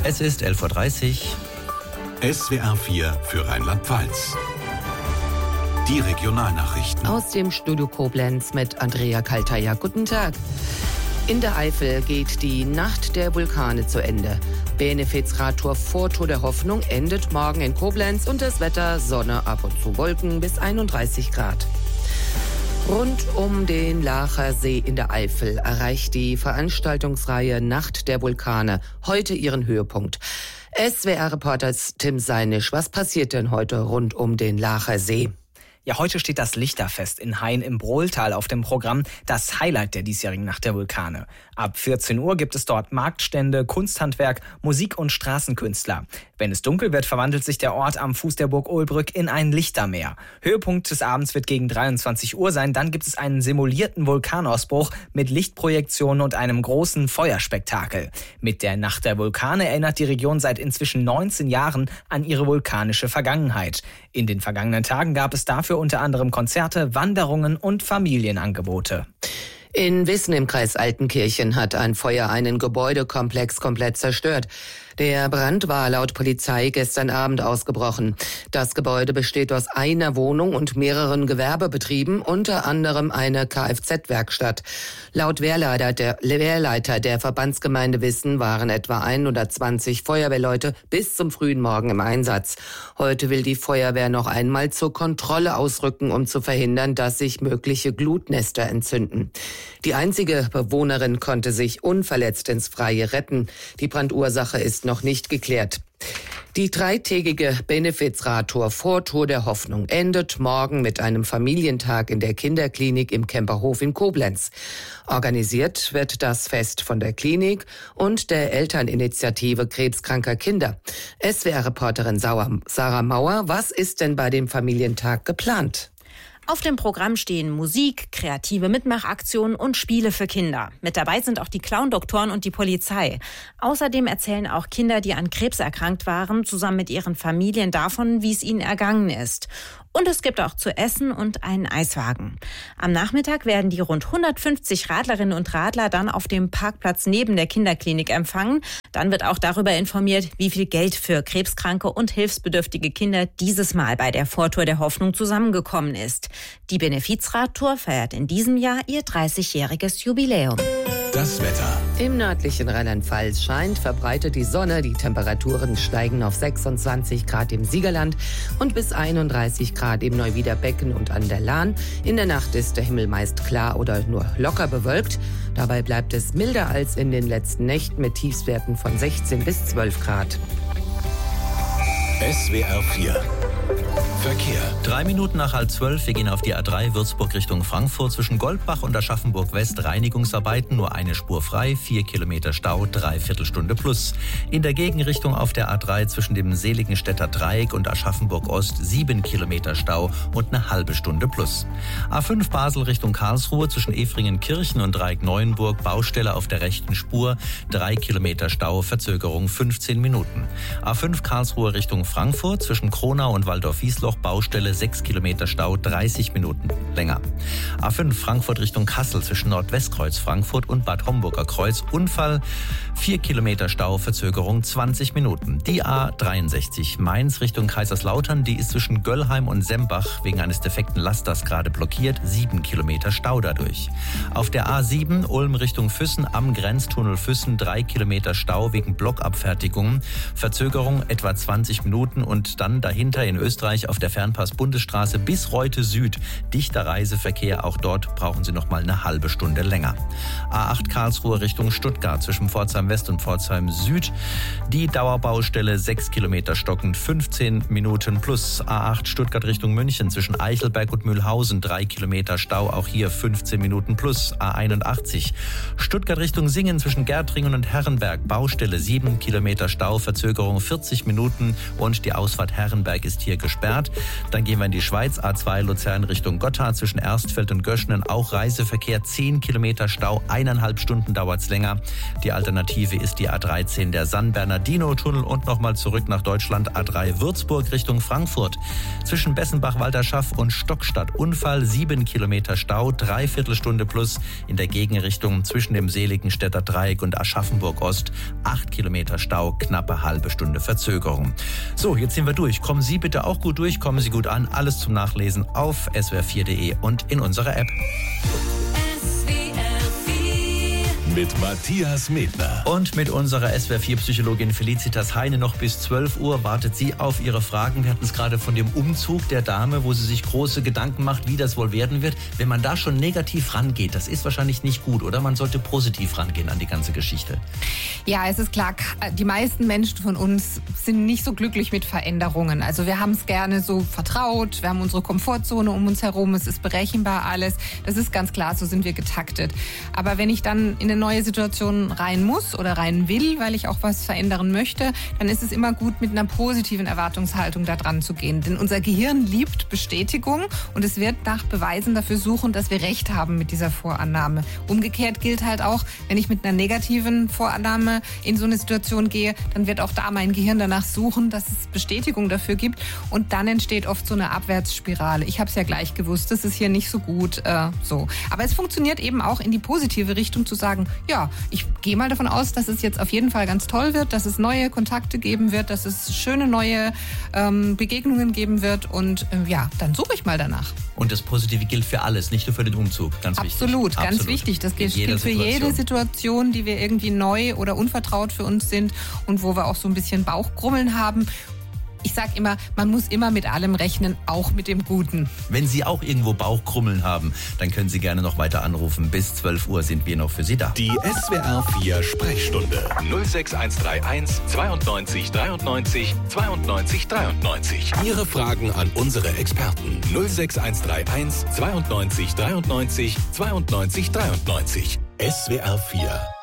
Es ist 11.30 Uhr. SWR 4 für Rheinland-Pfalz. Die Regionalnachrichten. Aus dem Studio Koblenz mit Andrea Kaltaya. Guten Tag. In der Eifel geht die Nacht der Vulkane zu Ende. Benefizradtour Vortour der Hoffnung endet morgen in Koblenz und das Wetter Sonne, ab und zu Wolken bis 31 Grad. Rund um den Laacher See in der Eifel erreicht die Veranstaltungsreihe Nacht der Vulkane heute ihren Höhepunkt. SWR-Reporter Tim Seinisch, was passiert denn heute rund um den Laacher See? Ja, heute steht das Lichterfest in Hain im Brohltal auf dem Programm, das Highlight der diesjährigen Nacht der Vulkane. Ab 14 Uhr gibt es dort Marktstände, Kunsthandwerk, Musik und Straßenkünstler. Wenn es dunkel wird, verwandelt sich der Ort am Fuß der Burg Ohlbrück in ein Lichtermeer. Höhepunkt des Abends wird gegen 23 Uhr sein. Dann gibt es einen simulierten Vulkanausbruch mit Lichtprojektionen und einem großen Feuerspektakel. Mit der Nacht der Vulkane erinnert die Region seit inzwischen 19 Jahren an ihre vulkanische Vergangenheit. In den vergangenen Tagen gab es dafür unter anderem Konzerte, Wanderungen und Familienangebote. In Wissen im Kreis Altenkirchen hat ein Feuer einen Gebäudekomplex komplett zerstört. Der Brand war laut Polizei gestern Abend ausgebrochen. Das Gebäude besteht aus einer Wohnung und mehreren Gewerbebetrieben, unter anderem eine Kfz-Werkstatt. Laut Wehrleiter der Verbandsgemeinde Wissen waren etwa 120 Feuerwehrleute bis zum frühen Morgen im Einsatz. Heute will die Feuerwehr noch einmal zur Kontrolle ausrücken, um zu verhindern, dass sich mögliche Glutnester entzünden. Die einzige Bewohnerin konnte sich unverletzt ins Freie retten. Die Brandursache ist noch nicht geklärt. Die dreitägige Benefizradtour Vortour der Hoffnung endet morgen mit einem Familientag in der Kinderklinik im Kemperhof in Koblenz. Organisiert wird das Fest von der Klinik und der Elterninitiative krebskranker Kinder. SWR-Reporterin Sarah Mauer, was ist denn bei dem Familientag geplant? Auf dem Programm stehen Musik, kreative Mitmachaktionen und Spiele für Kinder. Mit dabei sind auch die Clown-Doktoren und die Polizei. Außerdem erzählen auch Kinder, die an Krebs erkrankt waren, zusammen mit ihren Familien davon, wie es ihnen ergangen ist. Und es gibt auch zu essen und einen Eiswagen. Am Nachmittag werden die rund 150 Radlerinnen und Radler dann auf dem Parkplatz neben der Kinderklinik empfangen. Dann wird auch darüber informiert, wie viel Geld für krebskranke und hilfsbedürftige Kinder dieses Mal bei der Vortour der Hoffnung zusammengekommen ist. Die Benefizradtour feiert in diesem Jahr ihr 30-jähriges Jubiläum. Das Wetter. Im nördlichen Rheinland-Pfalz scheint verbreitet die Sonne. Die Temperaturen steigen auf 26 Grad im Siegerland und bis 31 Grad im Neuwiederbecken und an der Lahn. In der Nacht ist der Himmel meist klar oder nur locker bewölkt. Dabei bleibt es milder als in den letzten Nächten mit Tiefstwerten von 16 bis 12 Grad. SWR 4 Verkehr. 3 Minuten nach 11:30. Wir gehen auf die A3 Würzburg Richtung Frankfurt. Zwischen Goldbach und Aschaffenburg West Reinigungsarbeiten. Nur eine Spur frei. 4 Kilometer Stau, 3/4 Stunde plus. In der Gegenrichtung auf der A3 zwischen dem Seligenstädter Dreieck und Aschaffenburg Ost 7 Kilometer Stau und eine halbe Stunde plus. A5 Basel Richtung Karlsruhe zwischen Efringen-Kirchen und Dreieck Neuenburg. Baustelle auf der rechten Spur. 3 Kilometer Stau, Verzögerung 15 Minuten. A5 Karlsruhe Richtung Frankfurt zwischen Kronau und Waldorf-Wiesloch. Baustelle 6 Kilometer Stau, 30 Minuten länger. A5 Frankfurt Richtung Kassel zwischen Nordwestkreuz Frankfurt und Bad Homburger Kreuz. Unfall, 4 Kilometer Stau, Verzögerung 20 Minuten. Die A63 Mainz Richtung Kaiserslautern, die ist zwischen Göllheim und Sembach wegen eines defekten Lasters gerade blockiert. 7 Kilometer Stau dadurch. Auf der A7 Ulm Richtung Füssen am Grenztunnel Füssen 3 Kilometer Stau wegen Blockabfertigung. Verzögerung etwa 20 Minuten und dann dahinter in Österreich auf der Fernpass-Bundesstraße bis Reute Süd. Dichter Reiseverkehr, auch dort brauchen Sie noch mal eine halbe Stunde länger. A8 Karlsruhe Richtung Stuttgart zwischen Pforzheim West und Pforzheim Süd. Die Dauerbaustelle 6 Kilometer stockend, 15 Minuten plus. A8 Stuttgart Richtung München zwischen Eichelberg und Mühlhausen 3 Kilometer Stau, auch hier 15 Minuten plus. A81 Stuttgart Richtung Singen zwischen Gärtringen und Herrenberg. Baustelle 7 Kilometer Stau, Verzögerung 40 Minuten und die Ausfahrt Herrenberg ist hier Länge gesperrt. Dann gehen wir in die Schweiz, A2 Luzern Richtung Gotthard zwischen Erstfeld und Göschenen. Auch Reiseverkehr, 10 Kilometer Stau, 1,5 Stunden dauert's länger. Die Alternative ist die A13, der San Bernardino-Tunnel und nochmal zurück nach Deutschland, A3 Würzburg Richtung Frankfurt. Zwischen Bessenbach, Walterschaff und Stockstadt Unfall, 7 Kilometer Stau, 3/4 Stunde plus. In der Gegenrichtung zwischen dem Seligenstädter Dreieck und Aschaffenburg Ost, 8 Kilometer Stau, knappe halbe Stunde Verzögerung. So, jetzt sind wir durch. Kommen Sie bitte auch gut durch, kommen Sie gut an. Alles zum Nachlesen auf swr4.de und in unserer App. Mit Matthias Medner. Und mit unserer SWR4-Psychologin Felicitas Heine noch bis 12 Uhr wartet sie auf Ihre Fragen. Wir hatten es gerade von dem Umzug der Dame, wo sie sich große Gedanken macht, wie das wohl werden wird. Wenn man da schon negativ rangeht, das ist wahrscheinlich nicht gut, oder? Man sollte positiv rangehen an die ganze Geschichte. Ja, es ist klar, die meisten Menschen von uns sind nicht so glücklich mit Veränderungen. Also wir haben es gerne so vertraut, wir haben unsere Komfortzone um uns herum, es ist berechenbar alles. Das ist ganz klar, so sind wir getaktet. Aber wenn ich dann in eine neue Situation rein muss oder rein will, weil ich auch was verändern möchte, dann ist es immer gut, mit einer positiven Erwartungshaltung da dran zu gehen. Denn unser Gehirn liebt Bestätigung und es wird nach Beweisen dafür suchen, dass wir recht haben mit dieser Vorannahme. Umgekehrt gilt halt auch, wenn ich mit einer negativen Vorannahme in so eine Situation gehe, dann wird auch da mein Gehirn danach suchen, dass es Bestätigung dafür gibt und dann entsteht oft so eine Abwärtsspirale. Ich habe es ja gleich gewusst, das ist hier nicht so gut, so. Aber es funktioniert eben auch in die positive Richtung zu sagen, ja, ich gehe mal davon aus, dass es jetzt auf jeden Fall ganz toll wird, dass es neue Kontakte geben wird, dass es schöne neue Begegnungen geben wird und ja, dann suche ich mal danach. Und das Positive gilt für alles, nicht nur für den Umzug, ganz wichtig. Absolut, ganz wichtig. Das gilt für jede Situation, die wir irgendwie neu oder unvertraut für uns sind und wo wir auch so ein bisschen Bauchkrummeln haben. Ich sage immer, man muss immer mit allem rechnen, auch mit dem Guten. Wenn Sie auch irgendwo Bauchkrummeln haben, dann können Sie gerne noch weiter anrufen. Bis 12 Uhr sind wir noch für Sie da. Die SWR4 Sprechstunde 06131 92 93 92 93. Ihre Fragen an unsere Experten 06131 92 93 92 93. SWR4